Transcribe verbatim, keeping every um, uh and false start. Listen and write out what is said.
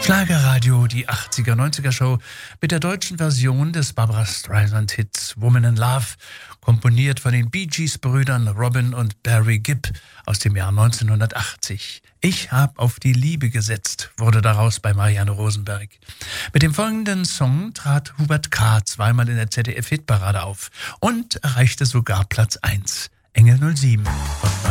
Schlagerradio, die achtziger, neunziger Show mit der deutschen Version des Barbra Streisand-Hits Woman in Love, komponiert von den Bee Gees-Brüdern Robin und Barry Gibb aus dem Jahr neunzehnhundertachtzig. Ich hab auf die Liebe gesetzt, wurde daraus bei Marianne Rosenberg. Mit dem folgenden Song trat Hubert K. zweimal in der Z D F-Hitparade auf und erreichte sogar Platz eins. Engel null sieben von